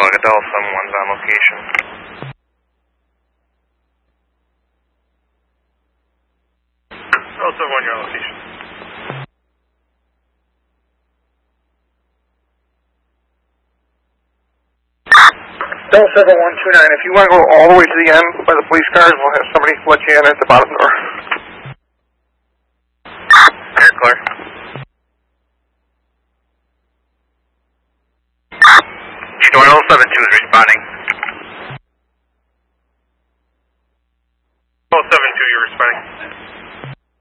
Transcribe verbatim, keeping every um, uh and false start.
Bulldog, Adele seven one's on location. Adele seven one, you're on location. Adele seven one two nine, if you want to go all the way to the end by the police cars, we'll have somebody let you in at the bottom door. You're clear. G N seven two is responding.